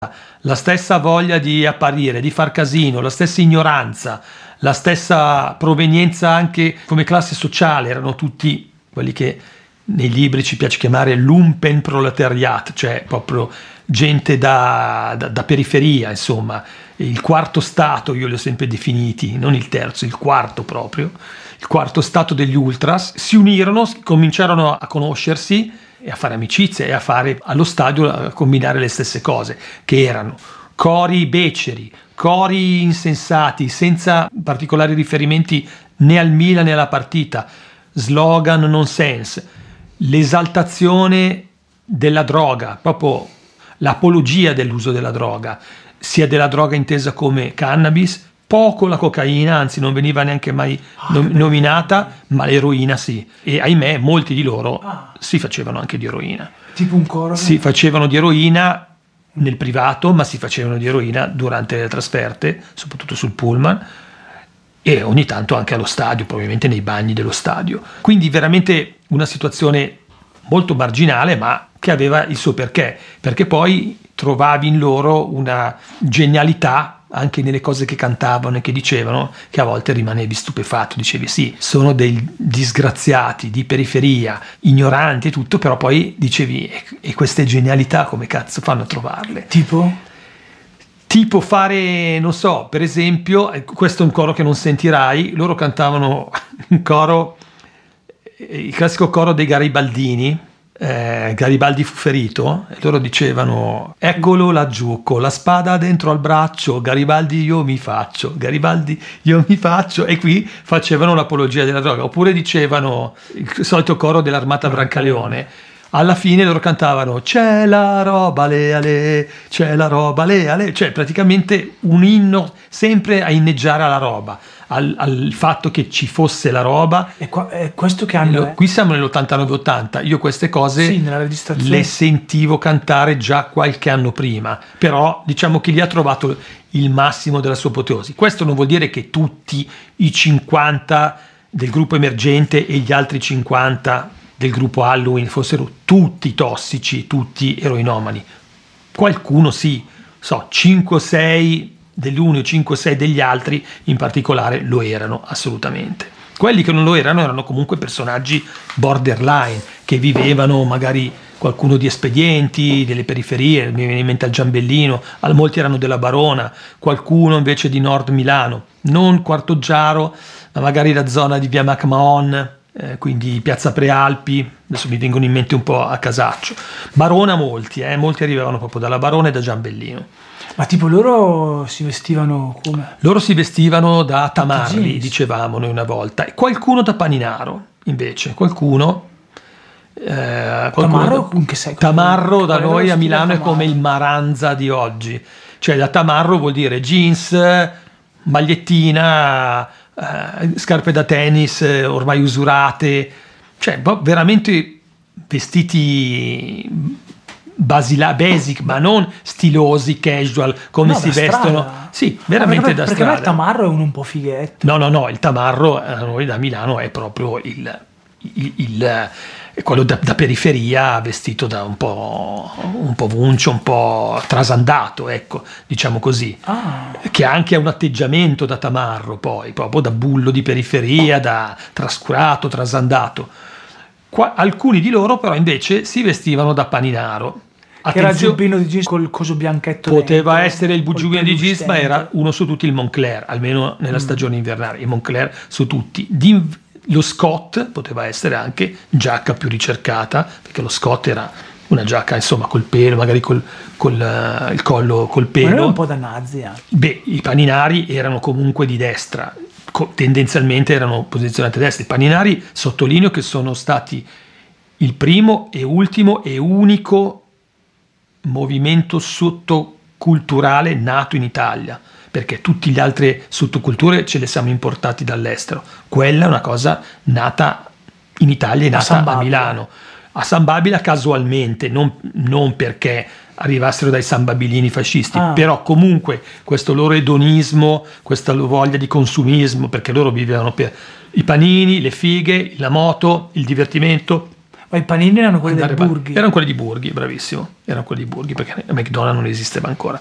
la stessa voglia di apparire, di far casino, la stessa ignoranza, la stessa provenienza anche come classe sociale, erano tutti quelli che nei libri ci piace chiamare Lumpenproletariat, cioè proprio gente da periferia, insomma. Il quarto stato, io li ho sempre definiti, non il terzo, il quarto proprio, il quarto stato degli ultras. Si unirono, cominciarono a conoscersi e a fare amicizie e a fare allo stadio, a combinare le stesse cose, che erano cori beceri, cori insensati, senza particolari riferimenti né al Milan né alla partita, slogan nonsense, l'esaltazione della droga, proprio l'apologia dell'uso della droga, sia della droga intesa come cannabis, poco la cocaina, anzi non veniva neanche mai nominata, ma l'eroina sì. E ahimè molti di loro si facevano anche di eroina. Tipo un coro? Si facevano di eroina nel privato, ma si facevano di eroina durante le trasferte, soprattutto sul pullman, e ogni tanto anche allo stadio, probabilmente nei bagni dello stadio. Quindi veramente una situazione molto marginale, ma che aveva il suo perché poi trovavi in loro una genialità anche nelle cose che cantavano e che dicevano, che a volte rimanevi stupefatto, dicevi sì, sono dei disgraziati di periferia, ignoranti e tutto, però poi dicevi e queste genialità come cazzo fanno a trovarle? Tipo fare, non so, per esempio, questo è un coro che non sentirai, loro cantavano un coro, il classico coro dei Garibaldini, Garibaldi fu ferito, e loro dicevano eccolo laggiù con la spada dentro al braccio, Garibaldi io mi faccio, Garibaldi io mi faccio, e qui facevano l'apologia della droga. Oppure dicevano il solito coro dell'Armata Brancaleone, alla fine loro cantavano c'è la roba le ale, c'è la roba le ale, cioè praticamente un inno sempre a inneggiare alla roba, al fatto che ci fosse la roba. E questo che anno è? Qui siamo nell'89-80, io queste cose sì, nella registrazione le sentivo cantare già qualche anno prima, però diciamo che lì ha trovato il massimo della sua apoteosi. Questo non vuol dire che tutti i 50 del gruppo emergente e gli altri 50 del gruppo Halloween fossero tutti tossici, tutti eroinomani. Qualcuno sì, 5 o 6 degli uni o 5 o 6 degli altri in particolare lo erano assolutamente. Quelli che non lo erano comunque personaggi borderline, che vivevano magari qualcuno di Espedienti, delle periferie, mi viene in mente al Giambellino, molti erano della Barona, qualcuno invece di Nord Milano, non Quartoggiaro, ma magari la zona di via MacMahon, quindi piazza Prealpi, adesso mi vengono in mente un po' a casaccio. Barona molti arrivavano proprio dalla Barona e da Giambellino. Ma tipo loro si vestivano come? Loro si vestivano da tamarri, dicevamo noi una volta, e qualcuno da paninaro invece, qualcuno Tamarro in che senso? Tamarro da noi a Milano è come il Maranza di oggi, cioè da tamarro vuol dire jeans, magliettina, scarpe da tennis ormai usurate, cioè veramente vestiti basic, ma non stilosi, casual, come si vestono. Sì, veramente da strada. Perché il tamarro è un po' fighetto. No, il tamarro a noi da Milano è proprio quello da periferia, vestito da un po' vuncio, un po' trasandato, ecco, diciamo così, che anche ha un atteggiamento da tamarro, poi proprio da bullo di periferia, da trascurato, trasandato. Alcuni di loro però invece si vestivano da paninaro. Che era il giubbino di jeans col coso bianchetto poteva dentro, essere il giubbino di jeans, ma era uno su tutti il Moncler, almeno nella stagione invernale, il Moncler su tutti. Lo Scott poteva essere anche giacca più ricercata, perché lo Scott era una giacca insomma col pelo, magari il collo col pelo. Ma era un po' da nazi. I paninari erano comunque di destra, tendenzialmente erano posizionati a destra. I paninari, sottolineo che sono stati il primo e ultimo e unico movimento sottoculturale nato in Italia, perché tutte le altre sottoculture ce le siamo importati dall'estero. Quella è una cosa nata in Italia, è nata a Milano, a San Babila casualmente, non perché arrivassero dai sambabilini fascisti, però comunque questo loro edonismo, questa voglia di consumismo, perché loro vivevano per i panini, le fighe, la moto, il divertimento. Ma i panini erano quelli Andare del Burghi. Erano quelli di Burghi, bravissimo. Erano quelli di Burghi perché McDonald's non esisteva ancora.